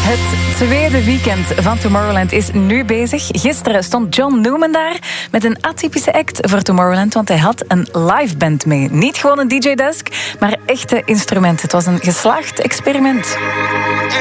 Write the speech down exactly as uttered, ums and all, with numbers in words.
Het tweede weekend van Tomorrowland is nu bezig. Gisteren stond John Newman daar met een atypische act voor Tomorrowland, want hij had een live band mee. Niet gewoon een D J-desk, maar echte instrumenten. Het was een geslaagd experiment.